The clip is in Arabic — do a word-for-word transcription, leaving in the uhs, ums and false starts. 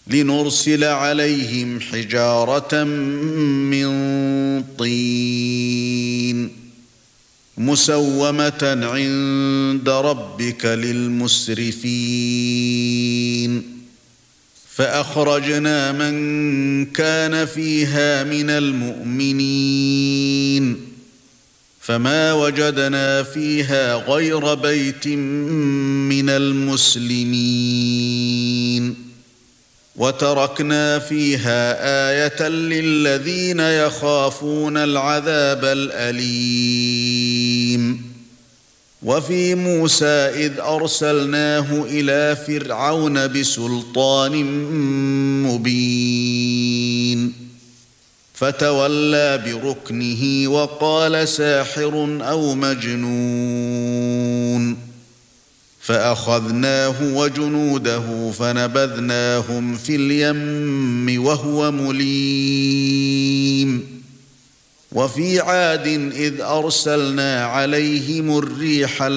لنرسل عليهم حجارة من طين مسومة عند ربك للمسرفين فأخرجنا من كان فيها من المؤمنين فما وجدنا فيها غير بيت من المسلمين وتركنا فيها آية للذين يخافون العذاب الأليم وفي موسى إذ أرسلناه إلى فرعون بسلطان مبين فتولى بركنه وقال ساحر أو مجنون فأخذناه وجنوده فنبذناهم في اليم وهو مليم وفي عاد إذ أرسلنا عليهم الريح